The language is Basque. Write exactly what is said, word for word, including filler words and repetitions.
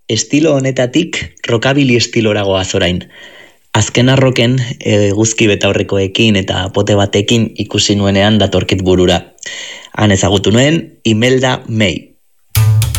estilo honetatik rockabilly estiloragoaz orain. Azken arroken eguzki betaurrekoekin eta pote batekin ikusi nuenean datorkit burura. Han ezagutu nuen Imelda May.